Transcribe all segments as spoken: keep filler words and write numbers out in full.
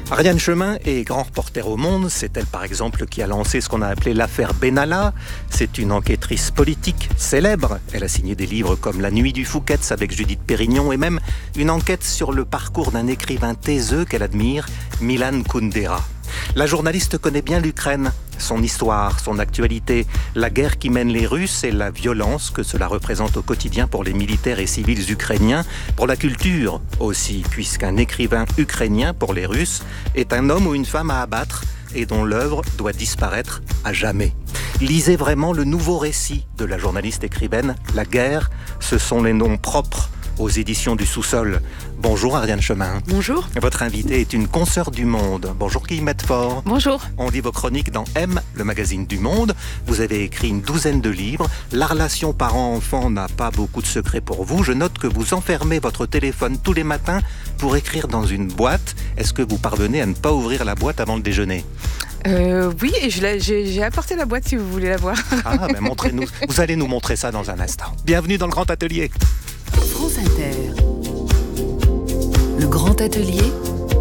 Ariane Chemin est grand reporter au Monde. C'est elle, par exemple, qui a lancé ce qu'on a appelé l'affaire Benalla. C'est une enquêtrice politique célèbre. Elle a signé des livres comme La nuit du Fouquet's avec Judith Pérignon et même une enquête sur le parcours d'un écrivain taiseux qu'elle admire, Milan Kundera. La journaliste connaît bien l'Ukraine, son histoire, son actualité, la guerre qui mène les Russes et la violence que cela représente au quotidien pour les militaires et civils ukrainiens, pour la culture aussi, puisqu'un écrivain ukrainien pour les Russes est un homme ou une femme à abattre et dont l'œuvre doit disparaître à jamais. Lisez vraiment le nouveau récit de la journaliste écrivaine « La guerre, ce sont les noms propres » aux éditions du Sous-sol. Bonjour Ariane Chemin. Bonjour. Votre invitée est une consoeur du Monde. Bonjour Guillemette Faure. Bonjour. On lit vos chroniques dans M, le magazine du Monde. Vous avez écrit une douzaine de livres. La relation parent-enfant n'a pas beaucoup de secrets pour vous. Je note que vous enfermez votre téléphone tous les matins pour écrire dans une boîte. Est-ce que vous parvenez à ne pas ouvrir la boîte avant le déjeuner ? Euh, oui, et je l'ai, j'ai, j'ai apporté la boîte si vous voulez la voir. Ah, ben montrez-nous. Vous allez nous montrer ça dans un instant. Bienvenue dans le Grand Atelier. France Inter. Le Grand Atelier.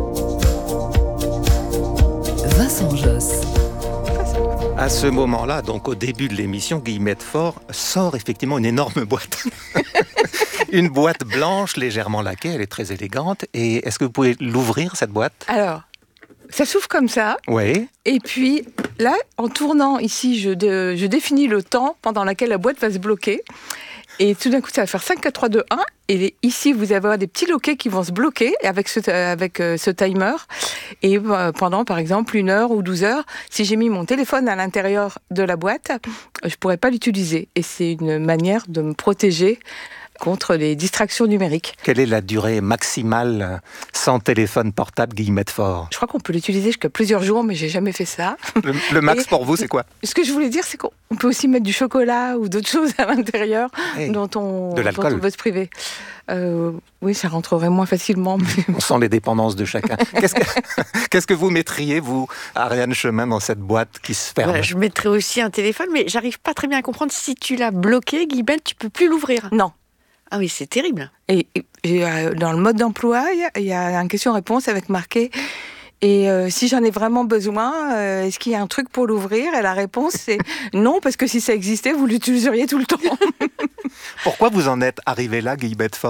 Vincent Josse. À ce moment-là, donc au début de l'émission, Guillemette Faure sort effectivement une énorme boîte. Une boîte blanche, légèrement laquée, elle est très élégante. Et est-ce que vous pouvez l'ouvrir, cette boîte ? Alors, ça s'ouvre comme ça. Oui. Et puis, là, en tournant ici, je, de, je définis le temps pendant lequel la boîte va se bloquer. Et tout d'un coup, ça va faire cinq, quatre, trois, deux, un. Et les, ici, vous avez des petits loquets qui vont se bloquer avec ce, avec euh, ce timer. Et euh, pendant, par exemple, une heure ou douze heures, si j'ai mis mon téléphone à l'intérieur de la boîte, je ne pourrais pas l'utiliser. Et c'est une manière de me protéger contre les distractions numériques. Quelle est la durée maximale sans téléphone portable, Guillemette Faure ? Je crois qu'on peut l'utiliser jusqu'à plusieurs jours, mais j'ai jamais fait ça. Le, le max Et pour vous, c'est quoi ? Ce que je voulais dire, c'est qu'on peut aussi mettre du chocolat ou d'autres choses à l'intérieur hey, dont, on, de l'alcool. dont on veut se priver. Euh, oui, ça rentrerait moins facilement. Mais... On sent les dépendances de chacun. Qu'est-ce que, qu'est-ce que vous mettriez, vous, Ariane Chemin, dans cette boîte qui se ferme ? Voilà, je mettrais aussi un téléphone, mais j'arrive pas très bien à comprendre. Si tu l'as bloqué, Guillemette, tu peux plus l'ouvrir. Non. Ah oui, c'est terrible. Et, et, et euh, dans le mode d'emploi, il y, y a un question-réponse avec marqué « Et euh, si j'en ai vraiment besoin, euh, est-ce qu'il y a un truc pour l'ouvrir ?» Et la réponse, c'est « Non, parce que si ça existait, vous l'utiliseriez tout le temps. » Pourquoi vous en êtes arrivé là, Guillemette Faure ?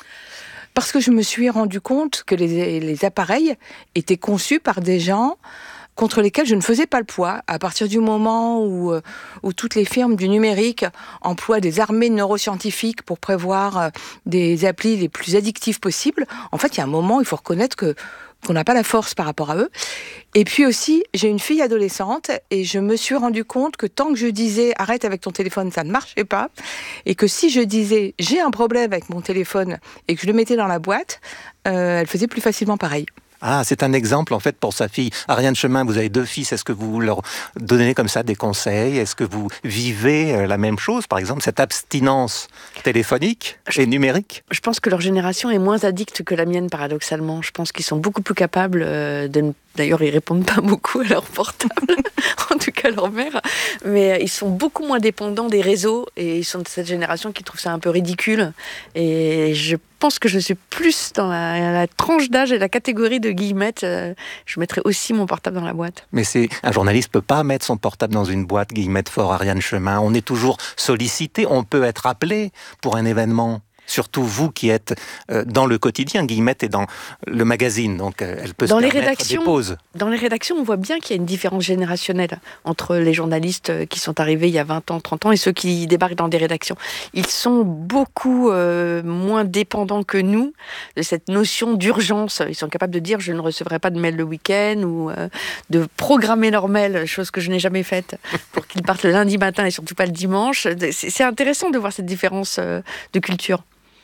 Parce que je me suis rendu compte que les, les appareils étaient conçus par des gens contre lesquels je ne faisais pas le poids. À partir du moment où, où toutes les firmes du numérique emploient des armées de neuroscientifiques pour prévoir des applis les plus addictives possibles, en fait, il y a un moment, il faut reconnaître que qu'on n'a pas la force par rapport à eux. Et puis aussi, j'ai une fille adolescente et je me suis rendu compte que tant que je disais « arrête avec ton téléphone », ça ne marchait pas. Et que si je disais « j'ai un problème avec mon téléphone » et que je le mettais dans la boîte, euh, elle faisait plus facilement pareil. Ah, c'est un exemple en fait pour sa fille. Ariane Chemin, vous avez deux fils. Est-ce que vous leur donnez comme ça des conseils ? Est-ce que vous vivez la même chose, par exemple, cette abstinence téléphonique et numérique ? Je pense que leur génération est moins addicte que la mienne, paradoxalement. Je pense qu'ils sont beaucoup plus capables de ne... D'ailleurs, ils répondent pas beaucoup à leur portable, en tout cas leur mère. Mais ils sont beaucoup moins dépendants des réseaux et ils sont de cette génération qui trouve ça un peu ridicule. Et je pense que je suis plus dans la, la tranche d'âge et la catégorie de Guillemette. Je mettrais aussi mon portable dans la boîte. Mais c'est un journaliste peut pas mettre son portable dans une boîte, Guillemette Faure, Ariane Chemin. On est toujours sollicité, on peut être appelé pour un événement. Surtout vous qui êtes euh, dans le quotidien, Guillemette est dans le magazine, donc euh, elle peut dans se les permettre rédactions, des pauses. Dans les rédactions, on voit bien qu'il y a une différence générationnelle entre les journalistes qui sont arrivés il y a vingt ans, trente ans et ceux qui débarquent dans des rédactions. Ils sont beaucoup euh, moins dépendants que nous de cette notion d'urgence. Ils sont capables de dire « je ne recevrai pas de mail le week-end » ou euh, de programmer leur mail, chose que je n'ai jamais faite, pour qu'ils partent le lundi matin et surtout pas le dimanche. C'est, c'est intéressant de voir cette différence euh, de culture.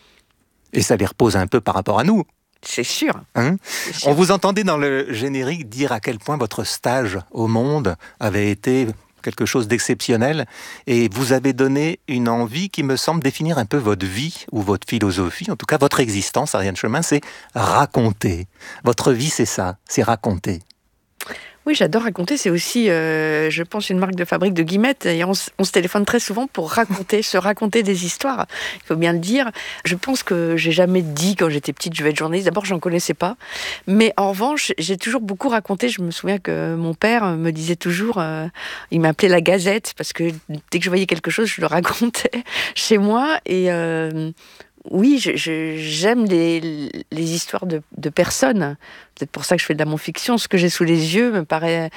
Et ça les repose un peu par rapport à nous. C'est sûr. Hein C'est sûr. On vous entendait dans le générique dire à quel point votre stage au Monde avait été quelque chose d'exceptionnel et vous avez donné une envie qui me semble définir un peu votre vie ou votre philosophie, en tout cas votre existence, Ariane Chemin, c'est raconter. Votre vie, c'est ça, c'est raconter. Oui, j'adore raconter. C'est aussi, euh, je pense, une marque de fabrique de guillemets. Et on, s- on se téléphone très souvent pour raconter, se raconter des histoires. Il faut bien le dire. Je pense que j'ai jamais dit quand j'étais petite, je vais être journaliste. D'abord, j'en connaissais pas. Mais en revanche, j'ai toujours beaucoup raconté. Je me souviens que mon père me disait toujours, euh, il m'appelait la Gazette parce que dès que je voyais quelque chose, je le racontais chez moi. Et euh, oui, je- je- j'aime les, les histoires de, de personnes. Peut-être pour ça que je fais de la non-fiction. Ce que j'ai sous les yeux me paraît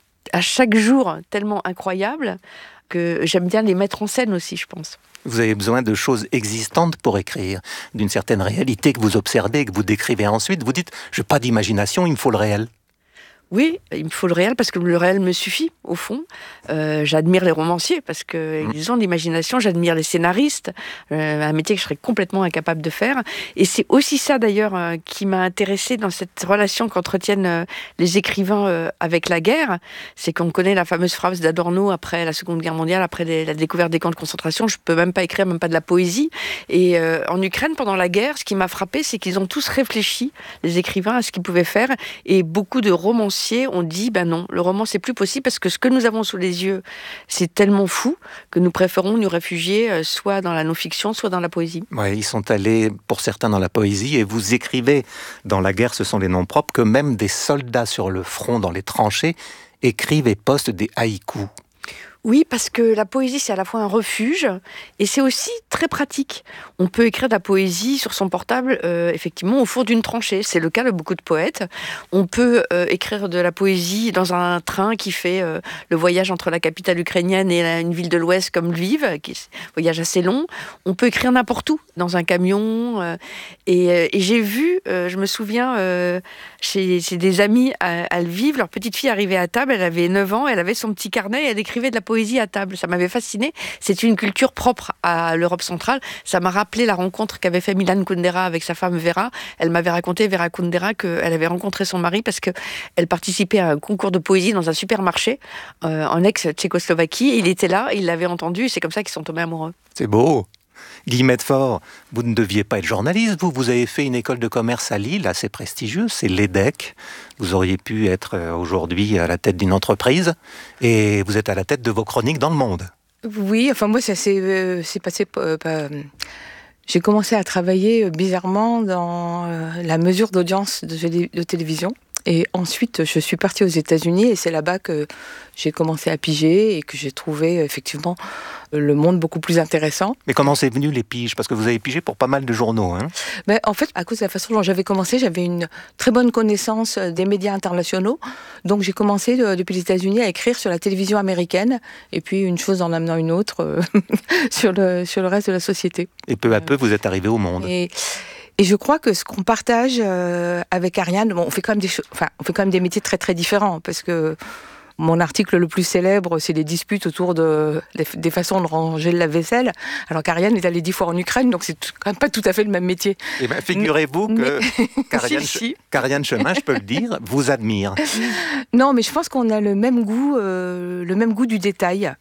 à chaque jour tellement incroyable que j'aime bien les mettre en scène aussi, je pense. Vous avez besoin de choses existantes pour écrire, d'une certaine réalité que vous observez, que vous décrivez ensuite. Vous dites, je n'ai pas d'imagination, il me faut le réel. Oui, il me faut le réel parce que le réel me suffit, au fond. Euh, j'admire les romanciers parce qu'ils mmh. ont de l'imagination, j'admire les scénaristes, euh, un métier que je serais complètement incapable de faire. Et c'est aussi ça, d'ailleurs, euh, qui m'a intéressée dans cette relation qu'entretiennent euh, les écrivains euh, avec la guerre. C'est qu'on connaît la fameuse phrase d'Adorno après la Seconde Guerre mondiale, après les, la découverte des camps de concentration, je peux même pas écrire, même pas de la poésie. Et euh, en Ukraine, pendant la guerre, ce qui m'a frappée, c'est qu'ils ont tous réfléchi, les écrivains, à ce qu'ils pouvaient faire. Et beaucoup de romanciers on dit, ben non, le roman c'est plus possible parce que ce que nous avons sous les yeux, c'est tellement fou que nous préférons nous réfugier euh, soit dans la non-fiction, soit dans la poésie. Ouais, ils sont allés, pour certains, dans la poésie, et vous écrivez, dans La guerre, ce sont les noms propres, que même des soldats sur le front, dans les tranchées, écrivent et postent des haïkus. Oui, parce que la poésie, c'est à la fois un refuge et c'est aussi très pratique. On peut écrire de la poésie sur son portable, euh, effectivement, au four d'une tranchée. C'est le cas de beaucoup de poètes. On peut euh, écrire de la poésie dans un train qui fait euh, le voyage entre la capitale ukrainienne et la, une ville de l'Ouest comme Lviv, qui est un voyage assez long. On peut écrire n'importe où, dans un camion. Euh, et, et j'ai vu, euh, je me souviens, euh, chez, chez des amis à, à Lviv, leur petite fille arrivait à table, elle avait neuf ans, elle avait son petit carnet et elle écrivait de la poésie à table. Ça m'avait fasciné. C'est une culture propre à l'Europe centrale. Ça m'a rappelé la rencontre qu'avait fait Milan Kundera avec sa femme Vera. Elle m'avait raconté, Vera Kundera, qu'elle avait rencontré son mari parce qu'elle participait à un concours de poésie dans un supermarché euh, en ex-Tchécoslovaquie. Il était là, il l'avait entendu et c'est comme ça qu'ils sont tombés amoureux. C'est beau. Guillemette Faure, vous ne deviez pas être journaliste, vous, vous avez fait une école de commerce à Lille, assez prestigieuse, c'est l'E D E C. Vous auriez pu être aujourd'hui à la tête d'une entreprise, et vous êtes à la tête de vos chroniques dans Le Monde. Oui, enfin moi ça s'est euh, c'est passé euh, pas... J'ai commencé à travailler euh, bizarrement dans euh, la mesure d'audience de, de télévision. Et ensuite, je suis partie aux États-Unis et c'est là-bas que j'ai commencé à piger et que j'ai trouvé effectivement le monde beaucoup plus intéressant. Mais comment c'est venu les piges ? Parce que vous avez pigé pour pas mal de journaux. Hein ? Mais en fait, à cause de la façon dont j'avais commencé, j'avais une très bonne connaissance des médias internationaux. Donc j'ai commencé de, depuis les États-Unis à écrire sur la télévision américaine et puis une chose en amenant une autre euh, sur, le, sur le reste de la société. Et peu à peu, vous êtes arrivé au Monde. Et, Et je crois que ce qu'on partage euh, avec Ariane, bon, on fait quand même des cho- enfin, on fait quand même des métiers très très différents parce que mon article le plus célèbre, c'est les disputes autour de, des, des façons de ranger le lave-vaisselle. Alors qu'Ariane est allée dix fois en Ukraine, donc c'est quand même pas tout à fait le même métier. Eh bien, figurez-vous que Mais... qu'Ariane, si, si. qu'Ariane Chemin, je peux le dire, vous admire. Non, mais je pense qu'on a le même goût, euh, le même goût du détail.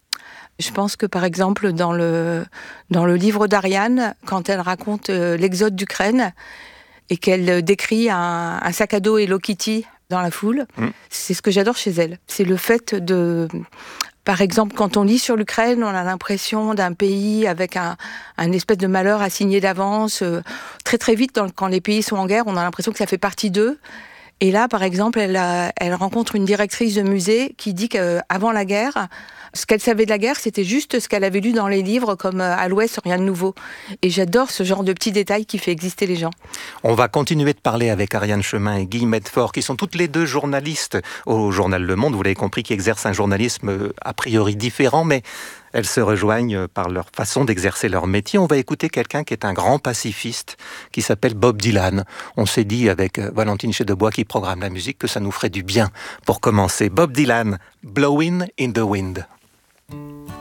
Je pense que, par exemple, dans le, dans le livre d'Ariane, quand elle raconte euh, l'exode d'Ukraine et qu'elle décrit un, un sac à dos Hello Kitty dans la foule, mmh. c'est ce que j'adore chez elle. C'est le fait de... Par exemple, quand on lit sur l'Ukraine, on a l'impression d'un pays avec un, un espèce de malheur assigné d'avance. Euh, très très vite, dans, quand les pays sont en guerre, on a l'impression que ça fait partie d'eux. Et là, par exemple, elle, a, elle rencontre une directrice de musée qui dit qu'avant la guerre, ce qu'elle savait de la guerre, c'était juste ce qu'elle avait lu dans les livres, comme à l'Ouest, rien de nouveau. Et j'adore ce genre de petits détails qui fait exister les gens. On va continuer de parler avec Ariane Chemin et Guillemette Faure, qui sont toutes les deux journalistes au journal Le Monde. Vous l'avez compris, qui exercent un journalisme a priori différent, mais elles se rejoignent par leur façon d'exercer leur métier. On va écouter quelqu'un qui est un grand pacifiste, qui s'appelle Bob Dylan. On s'est dit avec Valentine Chedebois, qui programme la musique, que ça nous ferait du bien pour commencer. Bob Dylan, Blowin' in the Wind.